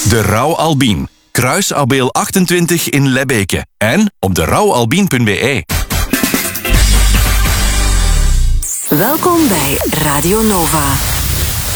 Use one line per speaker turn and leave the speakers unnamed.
De Rauw Albien. Kruis Abeel 28 in Lebbeke. En op derouwalbien.be.
Welkom bij Radio Nova.